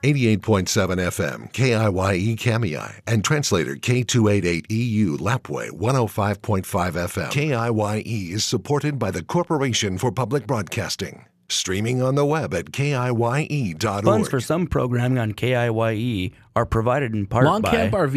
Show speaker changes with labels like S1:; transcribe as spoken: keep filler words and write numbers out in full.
S1: eighty-eight point seven F M, K I Y E Kamiah, and translator K two eighty-eight E U Lapway one oh five point five F M. K I Y E is supported by the Corporation for Public Broadcasting. Streaming on the web at K I Y E dot org.
S2: Funds for some programming on K I Y E are provided in part
S3: Long
S2: by
S3: Camp R V